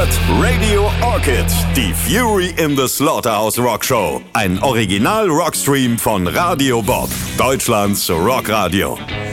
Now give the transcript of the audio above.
hört Radio Orchid, die Fury in the Slaughterhouse Rock Show. Ein Original-Rockstream von Radio Bob, Deutschlands Rockradio.